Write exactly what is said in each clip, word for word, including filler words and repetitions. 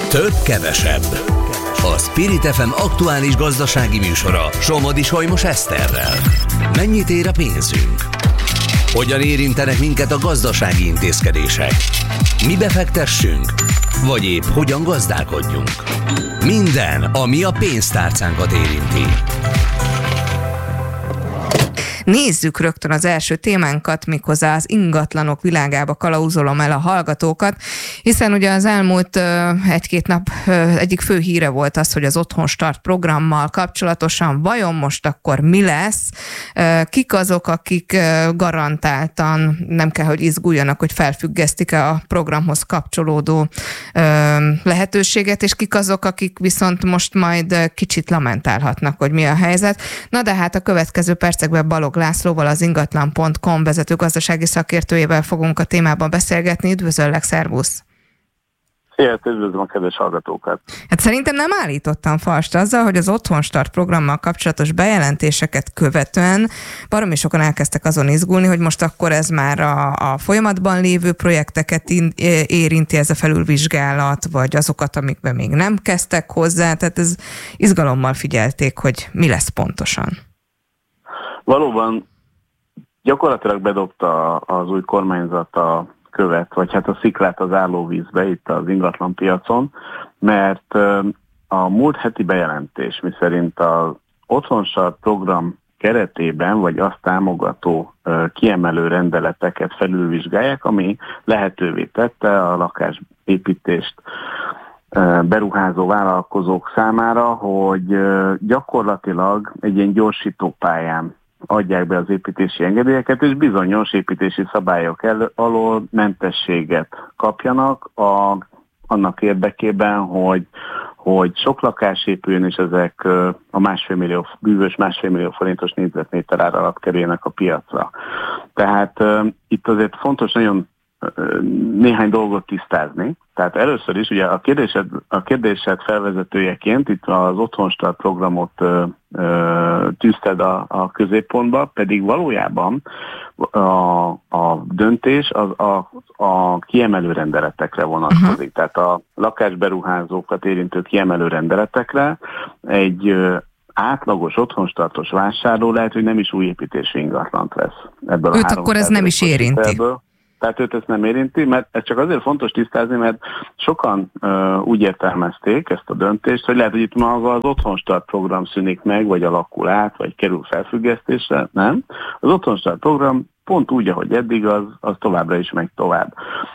Több kevesebb. A Spirit ef em aktuális gazdasági műsora Somodi Solymos Eszterrel. Mennyit ér a pénzünk? Hogyan érintenek minket a gazdasági intézkedések? Mi befektessünk? Vagy épp hogyan gazdálkodjunk? Minden, ami a pénztárcánkat érinti. Nézzük rögtön az első témánkat, méghozzá az ingatlanok világába kalauzolom el a hallgatókat, hiszen ugye az elmúlt uh, egy-két nap uh, egyik fő híre volt az, hogy az Otthonstart programmal kapcsolatosan vajon most akkor mi lesz, uh, kik azok, akik uh, garantáltan nem kell, hogy izguljanak, hogy felfüggesztik-e a programhoz kapcsolódó uh, lehetőséget, és kik azok, akik viszont most majd uh, kicsit lamentálhatnak, hogy mi a helyzet. Na de hát a következő percekben Balogh Lászlóval, az ingatlan pont com vezető gazdasági szakértőjével fogunk a témában beszélgetni. Üdvözöllek, szervusz! Szia, üdvözlöm a kedves hallgatókat! Hát szerintem nem állítottam falst azzal, hogy az Otthonstart programmal kapcsolatos bejelentéseket követően baromi sokan elkezdtek azon izgulni, hogy most akkor ez már a, a folyamatban lévő projekteket in, érinti ez a felülvizsgálat, vagy azokat, amikben még nem kezdtek hozzá, tehát ez izgalommal figyelték, hogy mi lesz pontosan. Valóban gyakorlatilag bedobta az új kormányzat a követ, vagy hát a sziklát az állóvízbe itt az ingatlan piacon, mert a múlt heti bejelentés, miszerint az Otthonstart program keretében, vagy azt támogató kiemelő rendeleteket felülvizsgálják, ami lehetővé tette a lakásépítést beruházó vállalkozók számára, hogy gyakorlatilag egy ilyen gyorsító pályán adják be az építési engedélyeket, és bizonyos építési szabályok el, alól mentességet kapjanak a, annak érdekében, hogy, hogy sok lakás épüljön, és ezek a másfél millió, bűvös másfél millió forintos négyzetméter ár alatt kerüljenek a piacra. Tehát uh, itt azért fontos nagyon uh, néhány dolgot tisztázni. Tehát először is, ugye a kérdésed, a kérdésed felvezetőjeként itt az Otthonstart programot ö, ö, tűzted a, a középpontba, pedig valójában a, a döntés az a, a kiemelő rendeletekre vonatkozik. Uh-huh. Tehát a lakásberuházókat érintő kiemelő rendeletekre egy ö, átlagos otthonstartos vásárló lehet, hogy nem is új építési ingatlant vesz. Ebből őt akkor ez nem is érinti. Ebből. Tehát őt ezt nem érinti, mert ez csak azért fontos tisztázni, mert sokan uh, úgy értelmezték ezt a döntést, hogy lehet, hogy itt maga az Otthonstart program szűnik meg, vagy alakul át, vagy kerül felfüggesztésre, nem. Az Otthonstart program pont úgy, ahogy eddig, az, az továbbra is megy tovább.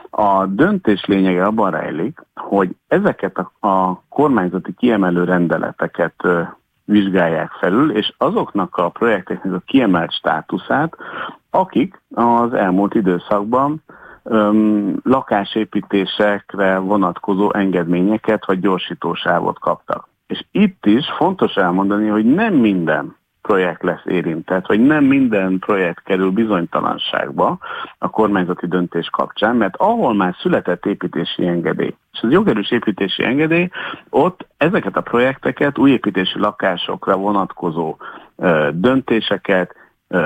A döntés lényege abban rejlik, hogy ezeket a, a kormányzati kiemelő rendeleteket uh, vizsgálják felül, és azoknak a projekteknek a kiemelt státuszát, akik az elmúlt időszakban öm, lakásépítésekre vonatkozó engedményeket vagy gyorsítósávot kaptak. És itt is fontos elmondani, hogy nem minden projekt lesz érintett, vagy nem minden projekt kerül bizonytalanságba a kormányzati döntés kapcsán, mert ahol már született építési engedély, és az jogerős építési engedély, ott ezeket a projekteket, új építési lakásokra vonatkozó ö, döntéseket,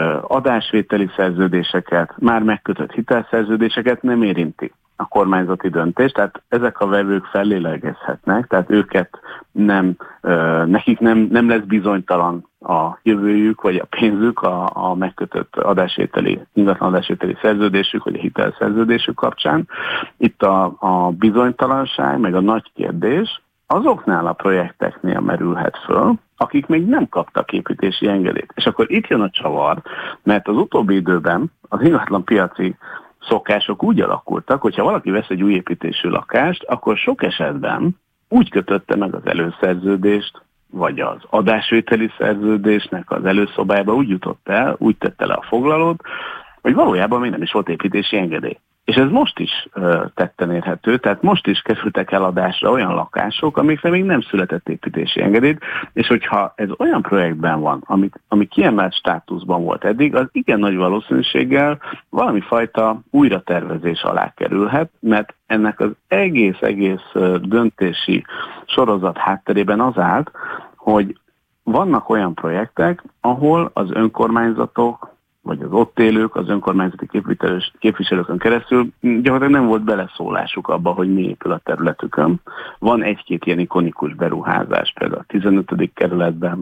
adásvételi szerződéseket, már megkötött hitelszerződéseket nem érinti a kormányzati döntés, tehát ezek a vevők fellélegezhetnek, tehát őket nem, nekik nem, nem lesz bizonytalan a jövőjük, vagy a pénzük a, a megkötött adásvételi, ingatlan adásvételi szerződésük, vagy a hitelszerződésük kapcsán. Itt a, a bizonytalanság, meg a nagy kérdés azoknál a projekteknél merülhet föl, akik még nem kaptak építési engedélyt. És akkor itt jön a csavar, mert az utóbbi időben az ingatlan piaci szokások úgy alakultak, hogyha valaki vesz egy új építésű lakást, akkor sok esetben úgy kötötte meg az előszerződést, vagy az adásvételi szerződésnek az előszobájába úgy jutott el, úgy tette le a foglalót, hogy valójában még nem is volt építési engedély. És ez most is uh, tetten érhető, tehát most is kerültek eladásra olyan lakások, amikre még nem született építési engedélyt, és hogyha ez olyan projektben van, amit, ami kiemelt státuszban volt eddig, az igen nagy valószínűséggel valami fajta újratervezés alá kerülhet, mert ennek az egész-egész uh, döntési sorozat hátterében az állt, hogy vannak olyan projektek, ahol az önkormányzatok vagy az ott élők, az önkormányzati képviselőkön keresztül gyakorlatilag nem volt beleszólásuk abba, hogy mi épül a területükön. Van egy-két ilyen ikonikus beruházás, például a tizenötödik kerületben,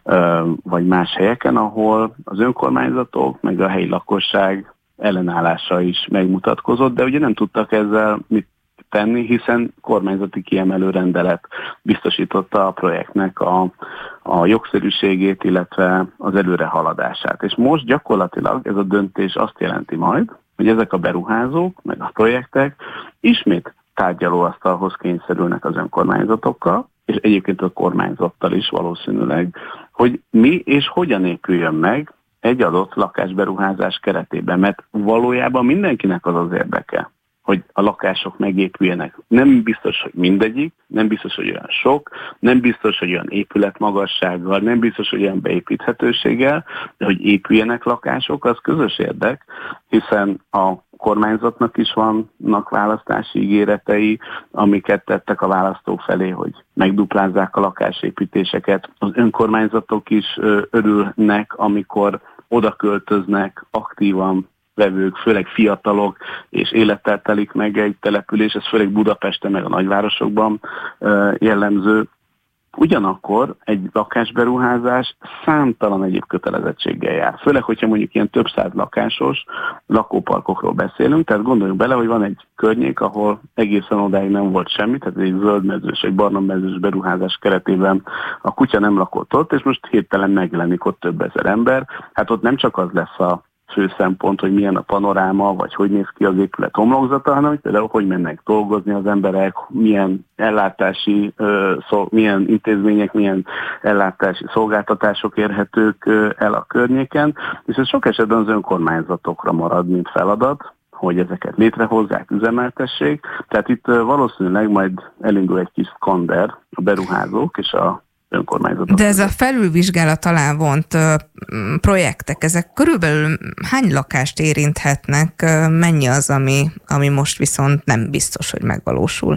vagy más helyeken, ahol az önkormányzatok, meg a helyi lakosság ellenállása is megmutatkozott, de ugye nem tudtak ezzel mit tenni, hiszen kormányzati kiemelő rendelet biztosította a projektnek a, a jogszerűségét, illetve az előrehaladását. És most gyakorlatilag ez a döntés azt jelenti majd, hogy ezek a beruházók, meg a projektek ismét tárgyalóasztalhoz kényszerülnek az önkormányzatokkal, és egyébként a kormányzattal is valószínűleg, hogy mi és hogyan épüljön meg egy adott lakásberuházás keretében, mert valójában mindenkinek az az érdeke, hogy a lakások megépüljenek. Nem biztos, hogy mindegyik, nem biztos, hogy olyan sok, nem biztos, hogy olyan épületmagassággal, nem biztos, hogy olyan beépíthetőséggel, de hogy épüljenek lakások, az közös érdek, hiszen a kormányzatnak is vannak választási ígéretei, amiket tettek a választók felé, hogy megduplázzák a lakásépítéseket. Az önkormányzatok is örülnek, amikor oda költöznek aktívan vevők, főleg fiatalok, és élettel telik meg egy település, ez főleg Budapesten, meg a nagyvárosokban jellemző. Ugyanakkor egy lakásberuházás számtalan egyéb kötelezettséggel jár. Főleg, hogyha mondjuk ilyen több száz lakásos lakóparkokról beszélünk, tehát gondoljunk bele, hogy van egy környék, ahol egészen odáig nem volt semmi, tehát egy zöldmezős, egy barnamezős beruházás keretében a kutya nem lakott ott, és most hirtelen megjelenik ott több ezer ember. Hát ott nem csak az lesz a fő szempont, hogy milyen a panoráma, vagy hogy néz ki az épület homlokzata, hanem hogy például hogy mennek dolgozni az emberek, milyen ellátási, szol, milyen intézmények, milyen ellátási szolgáltatások érhetők el a környéken, és ez sok esetben az önkormányzatokra marad, mint feladat, hogy ezeket létrehozzák, üzemeltessék. Tehát itt valószínűleg majd elindul egy kis skander a beruházók és a önkormányzatok. De ez a felülvizsgálat alá vont projektek, ezek körülbelül hány lakást érinthetnek, mennyi az, ami, ami most viszont nem biztos, hogy megvalósul?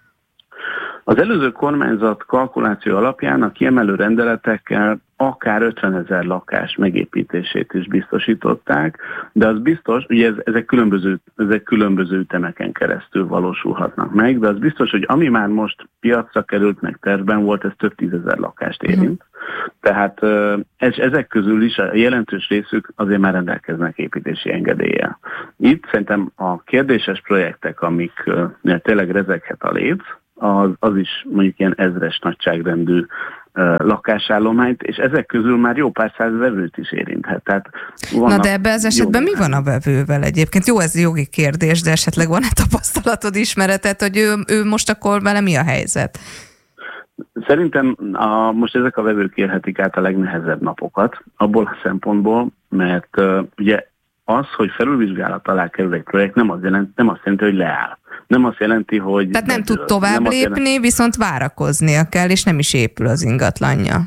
Az előző kormányzat kalkuláció alapján a kiemelő rendeletekkel akár ötvenezer lakás megépítését is biztosították, de az biztos, ugye ez, ezek, különböző, ezek különböző ütemeken keresztül valósulhatnak meg, de az biztos, hogy ami már most piacra került, meg tervben volt, ez több tízezer lakást érint. Mm. Tehát ez, ezek közül is a jelentős részük azért már rendelkeznek építési engedéllyel. Itt szerintem a kérdéses projektek, amik tényleg rezeghet a léc, az, az is mondjuk ilyen ezres nagyságrendű uh, lakásállományt, és ezek közül már jó pár száz vevőt is érinthet. Tehát na de ebben az esetben mi van a vevővel egyébként? Jó, ez jogi kérdés, de esetleg van-e tapasztalatod, ismereted, hogy ő, ő most akkor vele mi a helyzet? Szerintem a, most ezek a vevők élhetik át a legnehezebb napokat, abból a szempontból, mert uh, ugye az, hogy felülvizsgálat alá kerül egy projekt, nem azt jelenti, nem azt jelenti, hogy leáll. Nem azt jelenti, hogy... Tehát nem tud tovább nem lépni, jelenti, viszont várakoznia kell, és nem is épül az ingatlanja.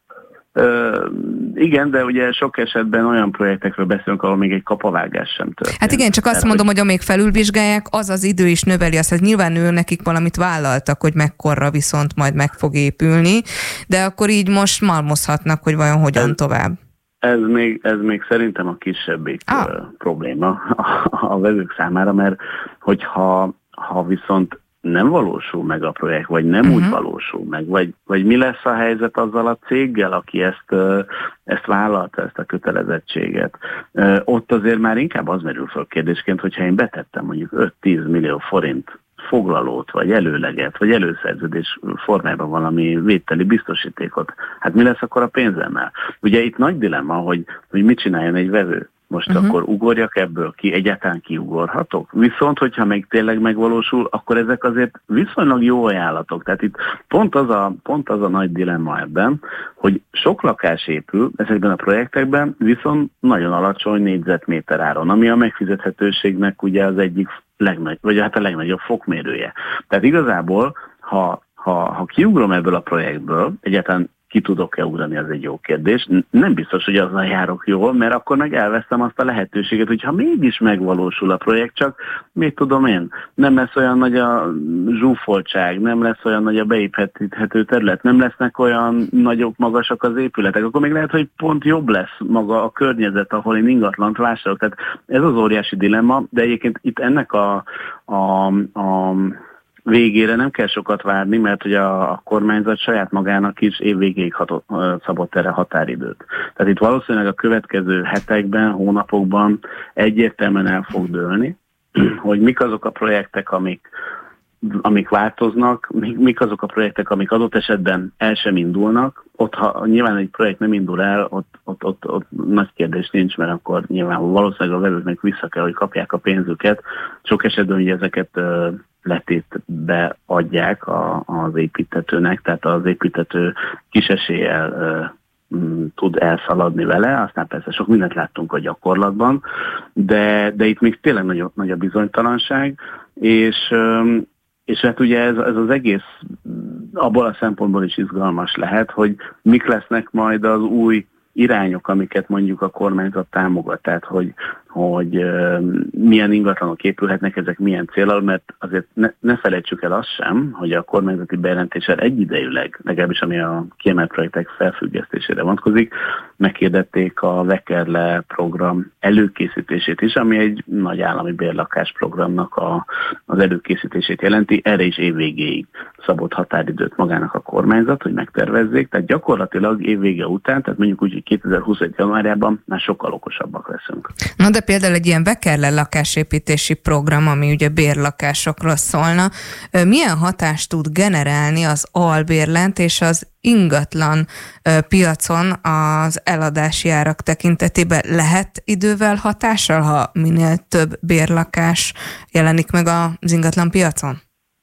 Ö, igen, de ugye sok esetben olyan projektekről beszélünk, ahol még egy kapavágás sem történt. Hát igen, csak azt Tehát, mondom, hogy amíg felülvizsgálják, az az idő is növeli azt, hogy nyilván ő nekik valamit vállaltak, hogy mekkorra viszont majd meg fog épülni, de akkor így most malmozhatnak, hogy vajon hogyan ez, tovább. Ez még, ez még szerintem a kisebbik ah. probléma a, a vevők számára, mert hogyha ha viszont nem valósul meg a projekt, vagy nem uh-huh. úgy valósul meg, vagy, vagy mi lesz a helyzet azzal a céggel, aki ezt, ezt vállalta, ezt a kötelezettséget. Ott azért már inkább az merül fel kérdésként, hogyha én betettem mondjuk öt-tíz millió forint foglalót, vagy előleget, vagy előszerződés formában valami vételi biztosítékot, hát mi lesz akkor a pénzemmel? Ugye itt nagy dilemma, hogy, hogy mit csináljon egy vevő. Most uh-huh. akkor ugorjak ebből ki, egyáltalán kiugorhatok? Viszont, hogyha még tényleg megvalósul, akkor ezek azért viszonylag jó ajánlatok. Tehát itt pont az a, pont az a nagy dilemma ebben, hogy sok lakás épül ezekben a projektekben, viszont nagyon alacsony négyzetméter áron, ami a megfizethetőségnek ugye az egyik legnagy, vagy hát a legnagyobb fokmérője. Tehát igazából, ha, ha, ha kiugrom ebből a projektből, egyáltalán ki tudok-e ugrani, az egy jó kérdés. Nem biztos, hogy azzal járok jól, mert akkor meg elvesztem azt a lehetőséget, hogyha mégis megvalósul a projekt, csak mit tudom én, nem lesz olyan nagy a zsúfoltság, nem lesz olyan nagy a beépíthető terület, nem lesznek olyan nagyok, magasak az épületek, akkor még lehet, hogy pont jobb lesz maga a környezet, ahol én ingatlant vásárolok. Tehát ez az óriási dilemma, de egyébként itt ennek a, a, a végére nem kell sokat várni, mert ugye a, a kormányzat saját magának is évvégéig hatott, szabott erre határidőt. Tehát itt valószínűleg a következő hetekben, hónapokban egyértelműen el fog dőlni, hogy mik azok a projektek, amik, amik változnak, mik azok a projektek, amik adott esetben el sem indulnak. Ott, ha nyilván egy projekt nem indul el, ott, ott, ott, ott nagy kérdés nincs, mert akkor nyilván valószínűleg a vevőknek vissza kell, hogy kapják a pénzüket. Sok esetben ugye ezeket letétbe adják a, az építetőnek, tehát az építető kis eséllyel uh, tud elszaladni vele, aztán persze sok mindent láttunk a gyakorlatban, de, de itt még tényleg nagy, nagy a bizonytalanság, és, um, és hát ugye ez, ez az egész abból a szempontból is izgalmas lehet, hogy mik lesznek majd az új irányok, amiket mondjuk a kormányzat támogat, tehát hogy, hogy uh, milyen ingatlanok épülhetnek, ezek milyen céllal, mert azért ne, ne felejtsük el azt sem, hogy a kormányzati bejelentéssel egyidejűleg, legalábbis ami a kiemelt projektek felfüggesztésére vonatkozik, meghirdették a Vekerle program előkészítését is, ami egy nagy állami bérlakásprogramnak a, az előkészítését jelenti, erre is évvégéig szabott határidőt magának a kormányzat, hogy megtervezzék, tehát gyakorlatilag évvége után, tehát mondjuk úgy, hogy kétezer-huszonegy januárjában már sokkal okosabbak leszünk. Na de például egy ilyen Vekerle lakásépítési program, ami ugye bérlakásokról szólna, milyen hatást tud generálni az albérlet és az ingatlan piacon az eladási árak tekintetében? Lehet idővel hatással, ha minél több bérlakás jelenik meg az ingatlan piacon?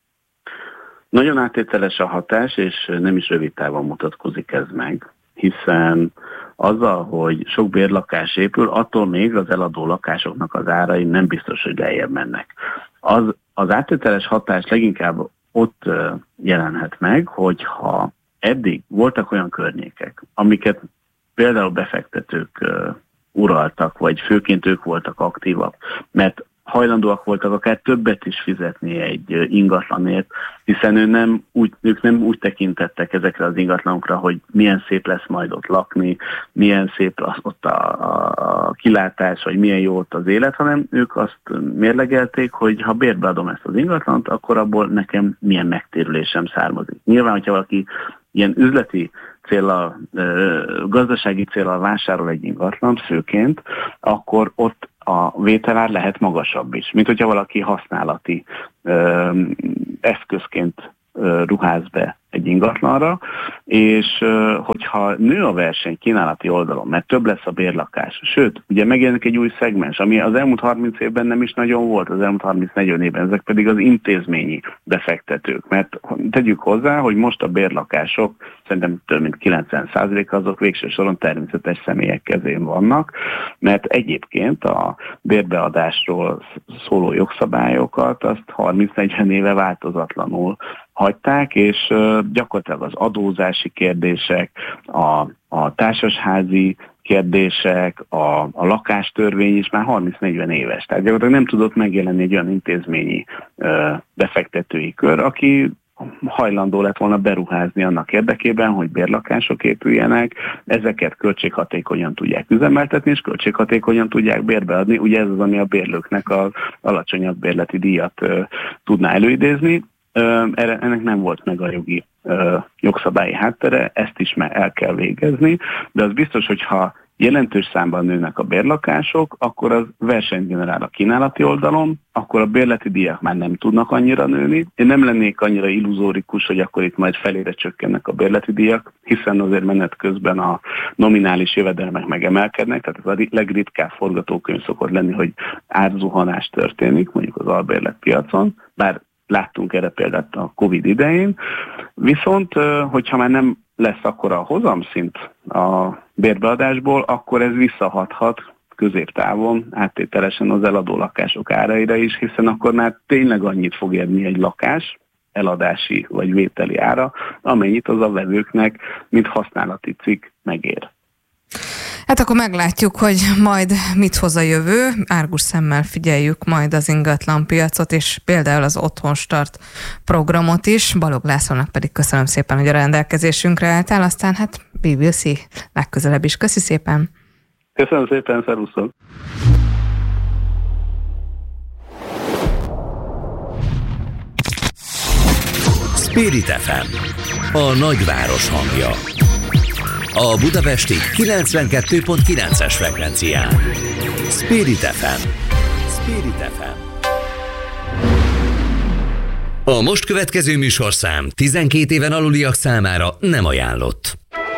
Nagyon áttételes a hatás, és nem is rövid távon mutatkozik ez meg, hiszen azzal, hogy sok bérlakás épül, attól még az eladó lakásoknak az árai nem biztos, hogy lejjebb mennek. Az, az áttételes hatás leginkább ott jelenhet meg, hogyha eddig voltak olyan környékek, amiket például befektetők uraltak, vagy főként ők voltak aktívak, mert hajlandóak voltak akár többet is fizetni egy ingatlanért, hiszen ő nem úgy, ők nem úgy tekintettek ezekre az ingatlanokra, hogy milyen szép lesz majd ott lakni, milyen szép lesz ott a, a, a kilátás, vagy milyen jó ott az élet, hanem ők azt mérlegelték, hogy ha bérbe adom ezt az ingatlant, akkor abból nekem milyen megtérülésem származik. Nyilván, hogyha valaki ilyen üzleti céllal, gazdasági céllal vásárol egy ingatlant főként, akkor ott a vételár lehet magasabb is, mint hogyha valaki használati ö, eszközként ö, ruház be egy ingatlanra, és ö, hogyha nő a verseny kínálati oldalon, mert több lesz a bérlakás, sőt, ugye megjelenik egy új szegmens, ami az elmúlt harminc évben nem is nagyon volt, az elmúlt harminc-negyven évben, ezek pedig az intézményi befektetők, mert tegyük hozzá, hogy most a bérlakások szerintem több mint kilencven százalék azok végső soron természetes személyek kezén vannak, mert egyébként a bérbeadásról szóló jogszabályokat azt harminc-negyven éve változatlanul hagyták, és gyakorlatilag az adózási kérdések, a, a társasházi kérdések, a, a lakástörvény is már harminc-negyven éves. Tehát gyakorlatilag nem tudott megjelenni egy olyan intézményi ö, befektetői kör, aki hajlandó lett volna beruházni annak érdekében, hogy bérlakások épüljenek, ezeket költséghatékonyan tudják üzemeltetni, és költséghatékonyan tudják bérbeadni. Ugye ez az, ami a bérlőknek az alacsonyabb bérleti díjat ö, tudná előidézni. Ö, erre, ennek nem volt meg a jogi ö, jogszabályi háttere, ezt is már el kell végezni, de az biztos, hogyha jelentős számban nőnek a bérlakások, akkor az versenyt generál a kínálati oldalon, akkor a bérleti díjak már nem tudnak annyira nőni. Én nem lennék annyira illuzórikus, hogy akkor itt majd felére csökkennek a bérleti díjak, hiszen azért menet közben a nominális jövedelmek megemelkednek, tehát ez a legritkább forgatókönyv szokott lenni, hogy árzuhanás történik, mondjuk az albérlet piacon, bár láttunk erre példát a Covid idején, viszont hogyha már nem lesz akkora a hozamszint a bérbeadásból, akkor ez visszahathat középtávon áttételesen az eladó lakások áraira is, hiszen akkor már tényleg annyit fog érni egy lakás, eladási vagy vételi ára, amennyit az a vevőknek, mint használati cikk megér. Hát akkor meglátjuk, hogy majd mit hoz a jövő. Árgus szemmel figyeljük majd az ingatlan piacot, és például az Otthonstart programot is. Balogh Lászlónak pedig köszönöm szépen, hogy a rendelkezésünkre álltál, aztán hát we will see legközelebb is. Köszi szépen! Köszönöm szépen, szervusztok! Spirit ef em, a nagyváros hangja. A budapesti kilencvenkettő pont kilences frekvencián. Spirit ef em. Spirit ef em. A most következő műsorszám tizenkét éven aluliak számára nem ajánlott.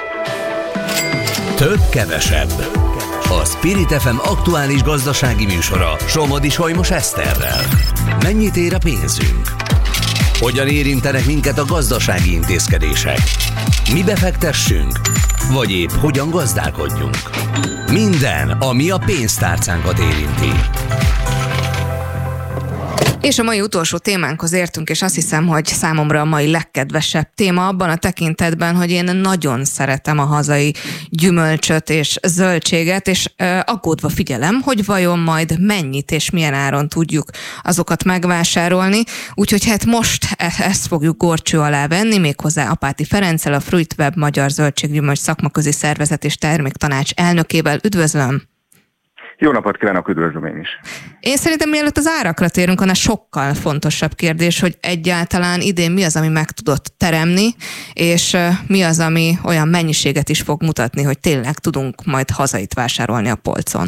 Több kevesebb. A Spirit ef em aktuális gazdasági műsora Somodi Solymos Eszterrel. Mennyit ér a pénzünk? Hogyan érintenek minket a gazdasági intézkedések? Mi befektessünk? Vagy épp hogyan gazdálkodjunk? Minden, ami a pénztárcánkat érinti. És a mai utolsó témánkhoz értünk, és azt hiszem, hogy számomra a mai legkedvesebb téma abban a tekintetben, hogy én nagyon szeretem a hazai gyümölcsöt és zöldséget, és ö, aggódva figyelem, hogy vajon majd mennyit és milyen áron tudjuk azokat megvásárolni. Úgyhogy hát most e- ezt fogjuk górcső alá venni, méghozzá Apáti Ferenccel, a Fruitweb Magyar Zöldséggyümölcs Szakmaközi Szervezet és Terméktanács elnökével. Üdvözlöm! Jó napot kívánok, üdvözlöm én is. Én szerintem mielőtt az árakra térünk, annál sokkal fontosabb kérdés, hogy egyáltalán idén mi az, ami meg tudott teremni, és mi az, ami olyan mennyiséget is fog mutatni, hogy tényleg tudunk majd hazait vásárolni a polcon.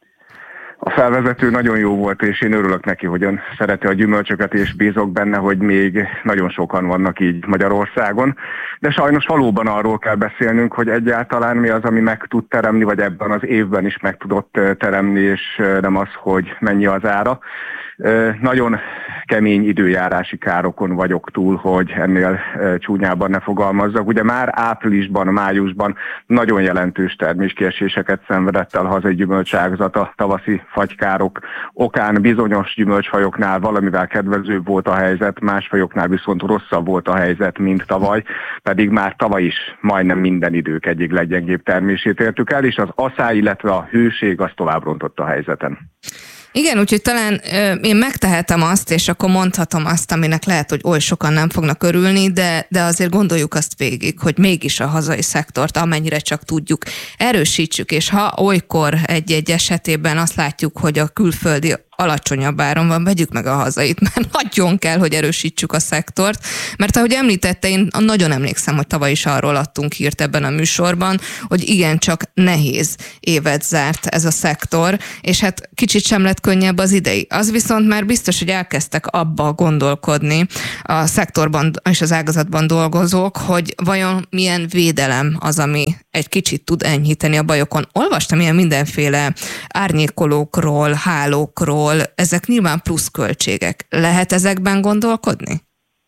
A felvezető nagyon jó volt, és én örülök neki, hogy ön szereti a gyümölcsöket, és bízok benne, hogy még nagyon sokan vannak így Magyarországon. De sajnos valóban arról kell beszélnünk, hogy egyáltalán mi az, ami meg tud teremni, vagy ebben az évben is meg tudott teremni, és nem az, hogy mennyi az ára. Nagyon kemény időjárási károkon vagyok túl, hogy ennél csúnyában ne fogalmazzak. Ugye már áprilisban, májusban nagyon jelentős terméskieséseket szenvedett el a hazai gyümölcságazat a tavaszi fagykárok okán. Bizonyos gyümölcsfajoknál valamivel kedvezőbb volt a helyzet, más fajoknál viszont rosszabb volt a helyzet, mint tavaly, pedig már tavaly is majdnem minden idők egyik leggyengébb termését értük el, és az aszály, illetve a hőség az tovább rontott a helyzeten. Igen, úgyhogy talán ö, én megtehetem azt, és akkor mondhatom azt, aminek lehet, hogy oly sokan nem fognak örülni, de, de azért gondoljuk azt végig, hogy mégis a hazai szektort, amennyire csak tudjuk, erősítsük, és ha olykor egy-egy esetében azt látjuk, hogy a külföldi alacsonyabb áron van, vegyük meg a hazait, mert nagyon kell, hogy erősítsük a szektort, mert ahogy említette, én nagyon emlékszem, hogy tavaly is arról adtunk hírt ebben a műsorban, hogy igencsak nehéz évet zárt ez a szektor, és hát kicsit sem lett könnyebb az idei. Az viszont már biztos, hogy elkezdtek abba gondolkodni a szektorban és az ágazatban dolgozók, hogy vajon milyen védelem az, ami egy kicsit tud enyhíteni a bajokon. Olvastam ilyen mindenféle árnyékolókról, hálókról, ezek nyilván pluszköltségek. Lehet ezekben gondolkodni?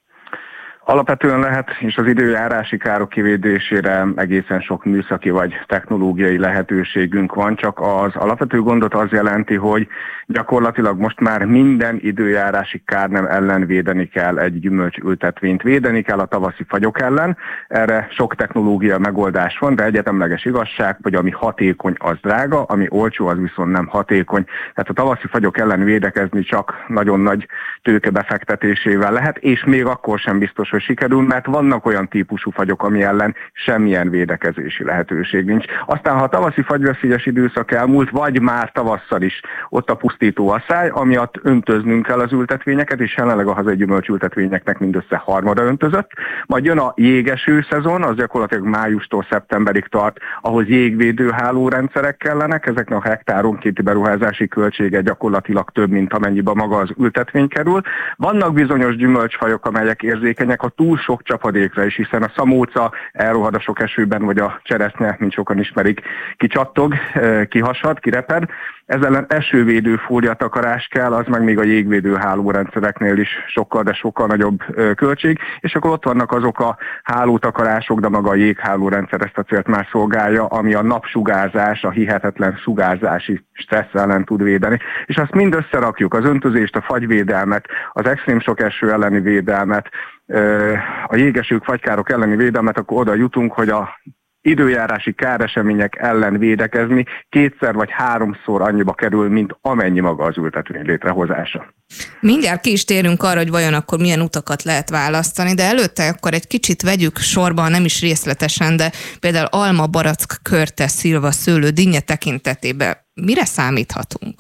Alapvetően lehet, és az időjárási károk kivédésére egészen sok műszaki vagy technológiai lehetőségünk van, csak az alapvető gondot az jelenti, hogy gyakorlatilag most már minden időjárási kárnem ellen védeni kell egy gyümölcsültetvényt. Védeni kell a tavaszi fagyok ellen, erre sok technológia megoldás van, de egyetemleges igazság, hogy ami hatékony, az drága, ami olcsó, az viszont nem hatékony. Tehát a tavaszi fagyok ellen védekezni csak nagyon nagy tőke befektetésével lehet, és még akkor sem biztos, hogy sikerül, mert vannak olyan típusú fagyok, ami ellen semmilyen védekezési lehetőség nincs. Aztán, ha a tavaszi fagyveszélyes időszak elmúlt, vagy már tavasszal is ott a pusztító aszály, amiatt öntöznünk kell az ültetvényeket, és jelenleg a hazai gyümölcsültetvényeknek mindössze harmada öntözött. Majd jön a jégeső szezon, az gyakorlatilag májustól szeptemberig tart, ahhoz jégvédő hálórendszerek kellenek, ezeknek a hektáronkénti beruházási költsége gyakorlatilag több, mint amennyiben maga az ültetvény kerül. Vannak bizonyos gyümölcsfajok, amelyek érzékenyek a túl sok csapadékra is, hiszen a szamóca elrohad a sok esőben, vagy a cseresznye, mint sokan ismerik, kicsattog, kihasad, kireped. Ez ellen esővédő fóliatakarás kell, az meg még a jégvédő hálórendszereknél is sokkal, de sokkal nagyobb költség, és akkor ott vannak azok a hálótakarások, de maga a jéghálórendszer ezt a célt már szolgálja, ami a napsugárzás, a hihetetlen sugárzási stressz ellen tud védeni. És azt mind összerakjuk, az öntözést, a fagyvédelmet, az extrém sok eső elleni védelmet, a jégesők, fagykárok elleni védelmet, akkor oda jutunk, hogy a időjárási káresemények ellen védekezni kétszer vagy háromszor annyiba kerül, mint amennyi maga az ültetvény létrehozása. Mindjárt ki is térünk arra, hogy vajon akkor milyen utakat lehet választani, de előtte akkor egy kicsit vegyük sorba, nem is részletesen, de például alma, barack, körte, szilva, szőlő, dinnye tekintetében mire számíthatunk?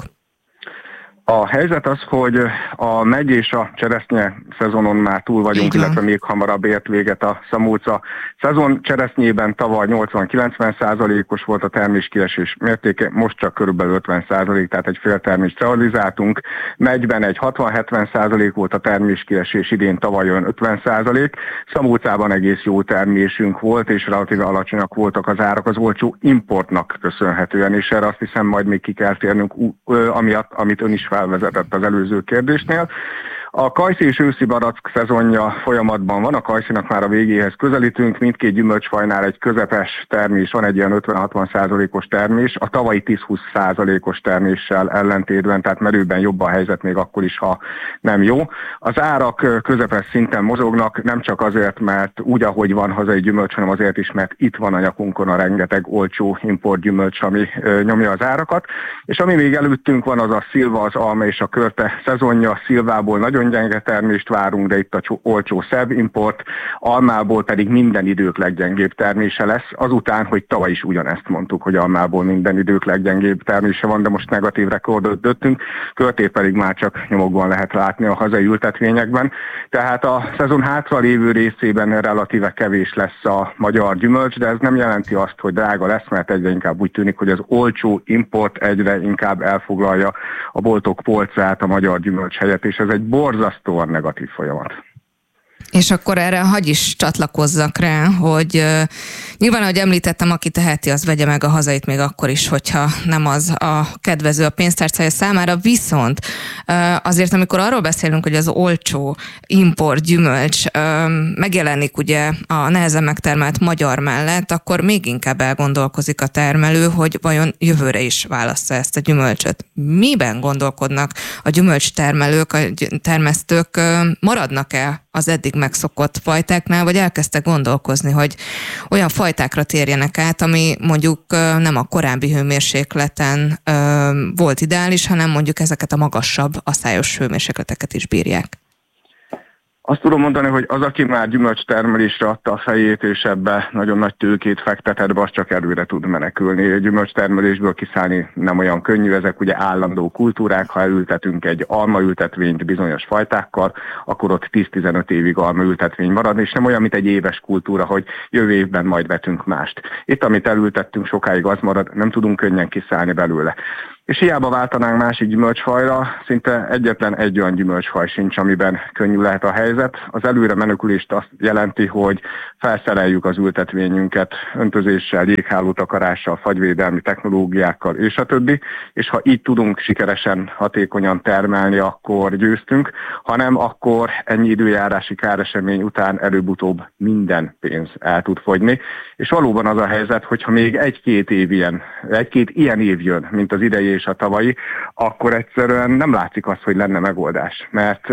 A helyzet az, hogy a megy és a cseresznye szezonon már túl vagyunk, illetve még hamarabb ért véget a szamóca szezon. Cseresznyében tavaly nyolcvan-kilencven százalékos volt a terméskiesés mértéke, most csak körülbelül ötven százalék, tehát egy fél termést realizáltunk. Megyben egy hatvan-hetven százalék volt a terméskiesés, idén tavaly olyan ötven százalék. Szamócában egész jó termésünk volt, és relatíve alacsonyak voltak az árak az olcsó importnak köszönhetően, és erre azt hiszem majd még ki kell térnünk, amiatt, amit ön is felvezetett az előző kérdésnél. A kajszi és őszi barack szezonja folyamatban van, a kajszinak már a végéhez közelítünk, mindkét gyümölcsfajnál egy közepes termés van, egy ilyen ötven-hatvan százalékos termés, a tavalyi tíz-húsz százalékos terméssel ellentétben, tehát merőben jobb a helyzet még akkor is, ha nem jó. Az árak közepes szinten mozognak, nem csak azért, mert úgy, ahogy van hazai gyümölcs, hanem azért is, mert itt van a nyakunkon a rengeteg olcsó import gyümölcs, ami nyomja az árakat. És ami még előttünk van, az a szilva, az alma és a körte szezonja. Szilvából nagyon gyenge termést várunk, de itt a olcsó szerb import, almából pedig minden idők leggyengébb termése lesz, azután, hogy tavaly is ugyanezt mondtuk, hogy almából minden idők leggyengébb termése van, de most negatív rekordot döntünk, körtét pedig már csak nyomokban lehet látni a hazai ültetvényekben. Tehát a szezon hátra lévő részében relatíve kevés lesz a magyar gyümölcs, de ez nem jelenti azt, hogy drága lesz, mert egyre inkább úgy tűnik, hogy az olcsó import egyre inkább elfoglalja a boltok polcát a magyar gyümölcs helyett, és ez egy borzasztóan negatív folyamat. És akkor erre hagy is csatlakozzak rá, hogy uh, nyilván, ahogy említettem, aki teheti, az vegye meg a hazait még akkor is, hogyha nem az a kedvező a pénztárcája számára. Viszont uh, azért, amikor arról beszélünk, hogy az olcsó import gyümölcs uh, megjelenik ugye a nehezen megtermelt magyar mellett, akkor még inkább elgondolkozik a termelő, hogy vajon jövőre is válassza ezt a gyümölcsöt. Miben gondolkodnak a gyümölcstermelők, a termesztők, uh, maradnak-e az eddig megszokott fajtáknál, vagy elkezdtek gondolkozni, hogy olyan fajtákra térjenek át, ami mondjuk nem a korábbi hőmérsékleten volt ideális, hanem mondjuk ezeket a magasabb aszályos hőmérsékleteket is bírják. Azt tudom mondani, hogy az, aki már gyümölcstermelésre adta a fejét, és ebbe nagyon nagy tőkét fektetett be, az csak előre tud menekülni. Gyümölcstermelésből kiszállni nem olyan könnyű, ezek ugye állandó kultúrák, ha elültetünk egy almaültetvényt bizonyos fajtákkal, akkor ott tíz-tizenöt évig almaültetvény marad, és nem olyan, mint egy éves kultúra, hogy jövő évben majd vetünk mást. Itt, amit elültettünk, sokáig az marad, nem tudunk könnyen kiszállni belőle. És hiába váltanánk másik gyümölcsfajra, szinte egyetlen egy olyan gyümölcsfaj sincs, amiben könnyű lehet a helyzet. Az előre menekülést azt jelenti, hogy felszereljük az ültetvényünket öntözéssel, jéghálótakarással, fagyvédelmi technológiákkal és a többi, és ha így tudunk sikeresen, hatékonyan termelni, akkor győztünk, hanem akkor ennyi időjárási káresemény után előbb-utóbb minden pénz el tud fogyni. És valóban az a helyzet, hogyha még egy-két év ilyen, egy-két ilyen év jön, mint az idei és a tavalyi, akkor egyszerűen nem látszik az, hogy lenne megoldás, mert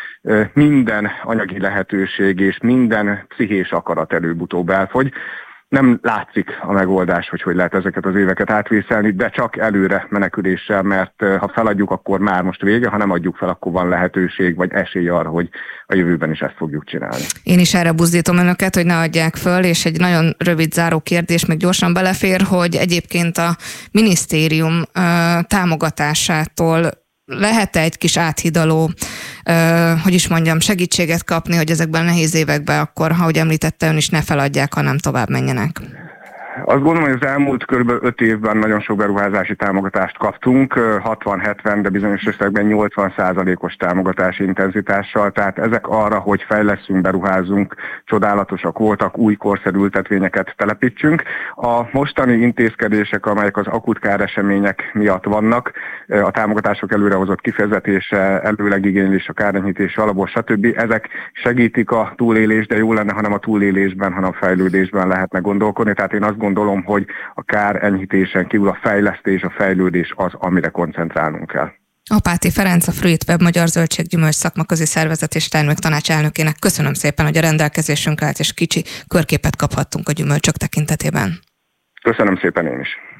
minden anyagi lehetőség és minden pszichés akarat előbb-utóbb elfogy. Nem látszik a megoldás, hogy hogy lehet ezeket az éveket átvészelni, de csak előre meneküléssel, mert ha feladjuk, akkor már most vége, ha nem adjuk fel, akkor van lehetőség vagy esély arra, hogy a jövőben is ezt fogjuk csinálni. Én is erre buzdítom önöket, hogy ne adják föl, és egy nagyon rövid záró kérdés még gyorsan belefér, hogy egyébként a minisztérium uh, támogatásától lehet-e egy kis áthidaló, uh, hogy is mondjam, segítséget kapni, hogy ezekben a nehéz években akkor, ahogy említette ön is, ne feladják, hanem tovább menjenek? Azt gondolom, hogy az elmúlt kb. öt évben nagyon sok beruházási támogatást kaptunk, hatvan-hetven, de bizonyos esetekben nyolcvan százalékos támogatási intenzitással, tehát ezek arra, hogy fejleszünk, beruházunk, csodálatosak voltak, új korszerű ültetvényeket telepítsünk. A mostani intézkedések, amelyek az akut káresemények miatt vannak, a támogatások előrehozott kifejezetése, előlegigénylés, a kárenyhítés alapból, stb. Ezek segítik a túlélést, de jó lenne, hanem a túlélésben, hanem a fejlődésben lehetne gondolkodni. Tehát én azt gondolom, hogy a kár enyhítésen kívül a fejlesztés, a fejlődés az, amire koncentrálnunk kell. Apáti Ferenc, a Fruit Web Magyar Zöldséggyümölcs Szakmaközi Szervezet és Terméktanács elnökének köszönöm szépen, hogy a rendelkezésünkre állt, és kicsi körképet kaphattunk a gyümölcsök tekintetében. Köszönöm szépen én is.